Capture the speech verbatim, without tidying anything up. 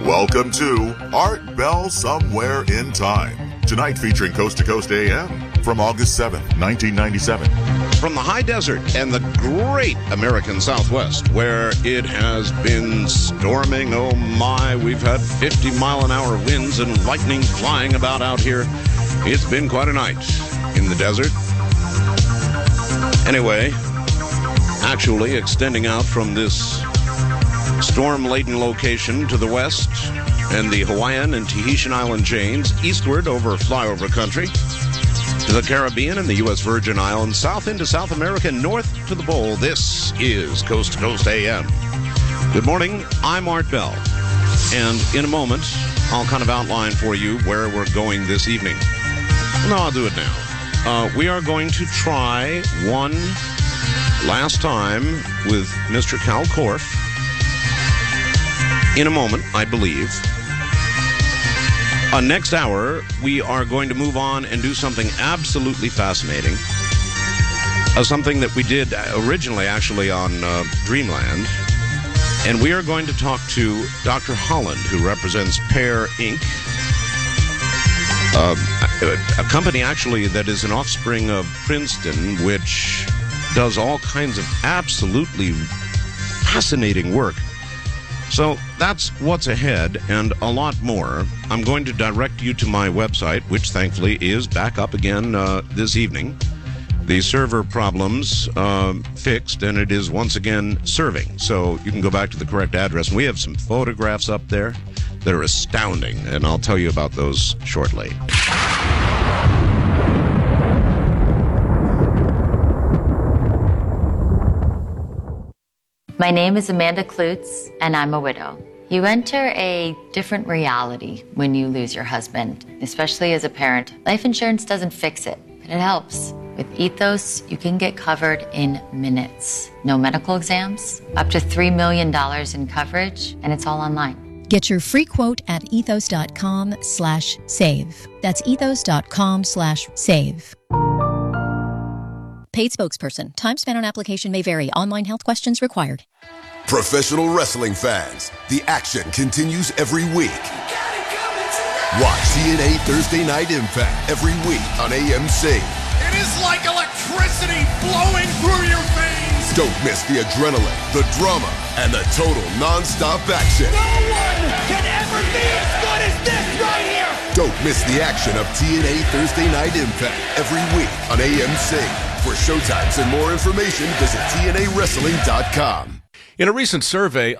Welcome to Art Bell Somewhere in Time. Tonight featuring Coast to Coast A M from August seventh, nineteen ninety-seven. From the high desert and the great American Southwest, where it has been storming, oh my, we've had fifty mile an hour winds and lightning flying about out here. It's been quite a night in the desert. Anyway, actually extending out from this storm-laden location to the west and the Hawaiian and Tahitian island chains, eastward over flyover country, to the Caribbean and the U S Virgin Islands, south into South America, north to the pole. This is Coast to Coast A M. Good morning, I'm Art Bell, and in a moment, I'll kind of outline for you where we're going this evening. No, I'll do it now. Uh, we are going to try one last time with Mister Kal Korff. In a moment, I believe. Uh, next hour, we are going to move on and do something absolutely fascinating. Uh, something that we did originally, actually, on uh, Dreamland. And we are going to talk to Doctor Holland, who represents Pear Incorporated. Uh, a, a company, actually, that is an offspring of Princeton, which does all kinds of absolutely fascinating work. So that's what's ahead and a lot more. I'm going to direct you to my website, which thankfully is back up again uh, this evening. The server problems uh, fixed, and it is once again serving. So you can go back to the correct address. And we have some photographs up there that are astounding, and I'll tell you about those shortly. My name is Amanda Klutz, and I'm a widow. You enter a different reality when you lose your husband, especially as a parent. Life insurance doesn't fix it, but it helps. With Ethos, you can get covered in minutes. No medical exams, up to three million dollars in coverage, and it's all online. Get your free quote at ethos.com slash save. That's ethos.com slash save. Paid spokesperson. Time spent on application may vary. Online health questions required. Professional wrestling fans, the action continues every week. Watch T N A Thursday Night Impact every week on A M C. It is like electricity blowing through your veins. Don't miss the adrenaline, the drama, and the total non-stop action. No one can ever be as good as this right here. Don't miss the action of T N A Thursday Night Impact every week on A M C. For showtimes and more information, visit T N A wrestling dot com. In a recent survey,